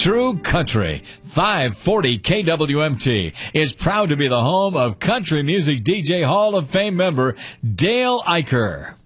true country. 540 KWMT is proud to be the home of country music DJ Hall of Fame member Dale Eicher.